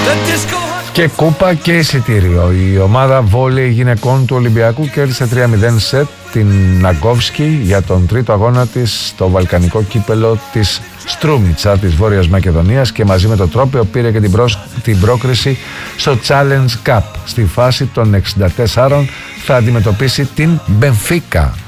Και κούπα και εισιτήριο. Η ομάδα βόλεϊ γυναικών του Ολυμπιακού κέρδισε 3-0 σετ την Ναγκόβσκι για τον τρίτο αγώνα της στο βαλκανικό κύπελο της Στρούμιτσα της Βόρειας Μακεδονίας και μαζί με το τρόπαιο πήρε και την πρόκριση στο Challenge Cup. Στη φάση των 64 θα αντιμετωπίσει την Μπενφίκα.